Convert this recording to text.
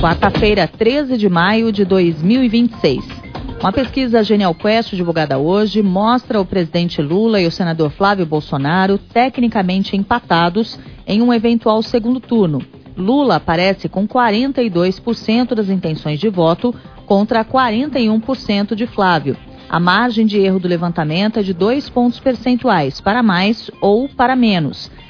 Quarta-feira, 13 de maio de 2026. Uma pesquisa Genial Quest divulgada hoje mostra o presidente Lula e o senador Flávio Bolsonaro tecnicamente empatados em um eventual segundo turno. Lula aparece com 42% das intenções de voto contra 41% de Flávio. A margem de erro do levantamento é de 2 pontos percentuais, para mais ou para menos.